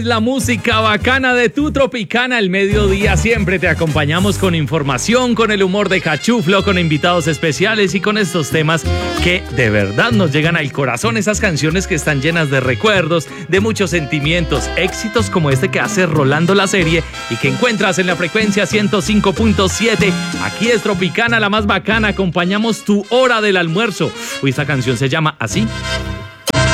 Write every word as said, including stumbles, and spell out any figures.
La música bacana de tu Tropicana al mediodía. Siempre te acompañamos con información, con el humor de Cachuflo, con invitados especiales y con estos temas que de verdad nos llegan al corazón. Esas canciones que están llenas de recuerdos, de muchos sentimientos, éxitos como este que hace Rolando la Serie y que encuentras en la frecuencia ciento cinco punto siete. Aquí es Tropicana, la más bacana. Acompañamos tu hora del almuerzo. Uy, esta canción se llama así.